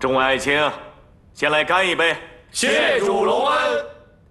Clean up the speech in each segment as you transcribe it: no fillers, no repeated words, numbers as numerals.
众位爱卿，先来干一杯。 谢主隆恩。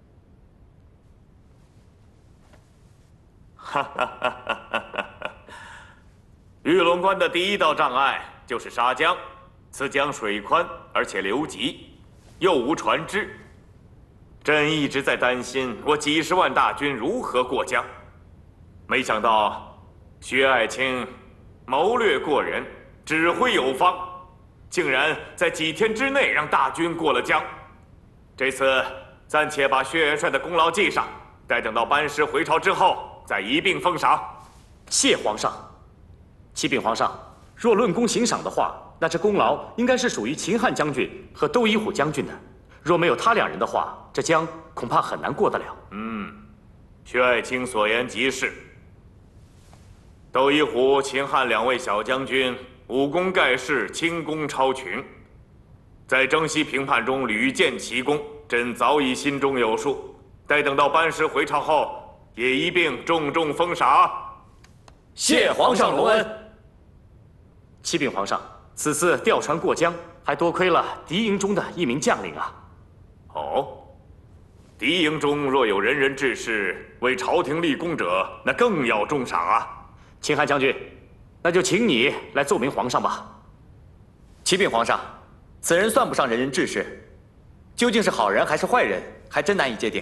哈哈哈哈哈哈！玉龙关的第一道障碍就是沙江，此江水宽而且流急，又无船只。朕一直在担心我几十万大军如何过江，没想到薛爱卿谋略过人，指挥有方，竟然在几天之内让大军过了江。这次暂且把薛元帅的功劳记上，待等到班师回朝之后，再一并封赏。 谢皇上。启禀皇上，若论功行赏的话，那这功劳应该是属于秦汉将军和窦一虎将军的。若没有他两人的话，这江恐怕很难过得了。 薛爱卿所言极是。窦一虎、秦汉两位小将军武功盖世，轻功超群，在征西平叛中屡建奇功，朕早已心中有数。待等到班师回朝后，也一并重重封赏。 谢皇上隆恩。 启禀皇上，此次调船过江，还多亏了敌营中的一名将领啊。 哦，敌营中若有仁人志士为朝廷立功者，那更要重赏啊！ 秦汉将军，那就请你来奏明皇上吧。 启禀皇上，此人算不上仁人志士，究竟是好人还是坏人，还真难以界定。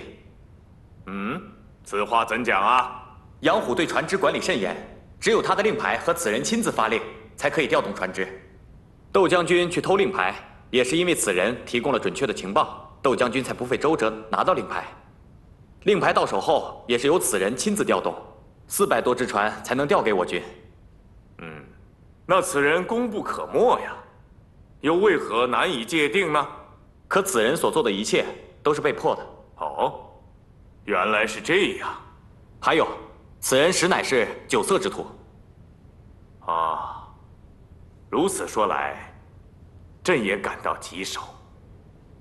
此话怎讲啊？ 杨虎对船只管理甚严，只有他的令牌和此人亲自发令，才可以调动船只。窦将军去偷令牌，也是因为此人提供了准确的情报。窦将军才不费周折拿到令牌，令牌到手后也是由此人亲自调动，400多只船才能调给我军。 那此人功不可没呀，又为何难以界定呢？ 可此人所做的一切都是被迫的。 哦，原来是这样。 还有，此人实乃是酒色之徒。 啊，如此说来，朕也感到棘手。